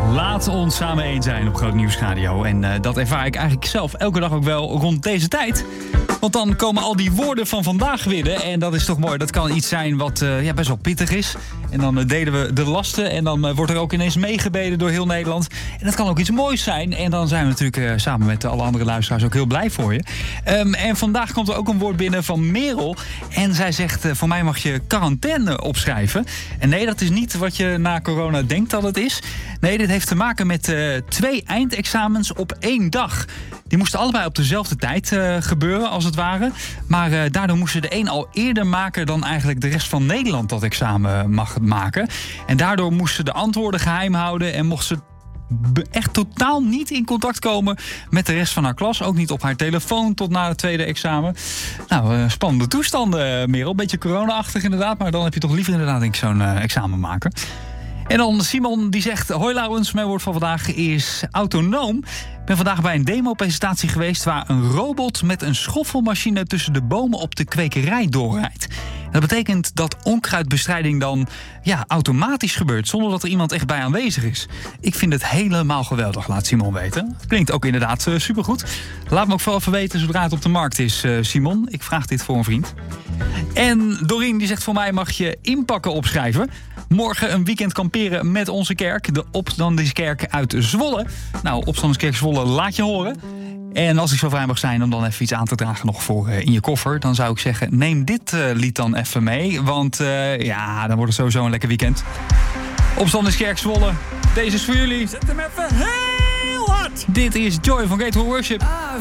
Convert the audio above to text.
Laat ons samen één zijn op Groot Nieuws Radio. En dat ervaar ik eigenlijk zelf elke dag ook wel rond deze tijd. Want dan komen al die woorden van vandaag weer. En dat is toch mooi. Dat kan iets zijn wat best wel pittig is. En dan delen we de lasten. En dan wordt er ook ineens meegebeden door heel Nederland. En dat kan ook iets moois zijn. En dan zijn we natuurlijk samen met alle andere luisteraars ook heel blij voor je. En vandaag komt er ook een woord binnen van Merel. En zij zegt, voor mij mag je quarantaine opschrijven. En nee, dat is niet wat je na corona denkt dat het is. Nee, dit heeft te maken met 2 eindexamens op 1 dag. Die moesten allebei op dezelfde tijd gebeuren, als het ware. Maar daardoor moesten de een al eerder maken dan eigenlijk de rest van Nederland dat examen mag maken. En daardoor moesten de antwoorden geheim houden en mocht ze echt totaal niet in contact komen met de rest van haar klas. Ook niet op haar telefoon tot na het tweede examen. Nou, spannende toestanden, Merel. Beetje corona-achtig inderdaad, maar dan heb je toch liever inderdaad denk ik zo'n examen maken. En dan Simon die zegt, hoi Laurens, mijn woord van vandaag is autonoom. Ik ben vandaag bij een demo-presentatie geweest waar een robot met een schoffelmachine tussen de bomen op de kwekerij doorrijdt. Dat betekent dat onkruidbestrijding dan automatisch gebeurt, zonder dat er iemand echt bij aanwezig is. Ik vind het helemaal geweldig, laat Simon weten. Klinkt ook inderdaad supergoed. Laat me ook vooral even weten zodra het op de markt is, Simon. Ik vraag dit voor een vriend. En Doreen die zegt, voor mij mag je inpakken opschrijven. Morgen een weekend kamperen met onze kerk, de Opstandingskerk uit Zwolle. Nou, Opstandingskerk Zwolle, laat je horen. En als ik zo vrij mag zijn om dan even iets aan te dragen nog voor in je koffer, dan zou ik zeggen, neem dit lied dan even mee. Want dan wordt het sowieso een lekker weekend. Opstandingskerk Zwolle, deze is voor jullie. Zet hem even heel hard. Dit is Joy van Gateway Worship.